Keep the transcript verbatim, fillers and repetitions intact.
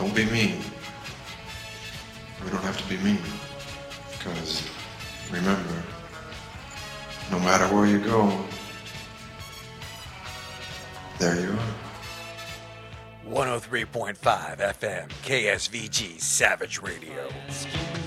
Don't be mean. We don't have to be mean. Because, remember, no matter where you go, there you are. one oh three point five F M, K S V G Savage Radio.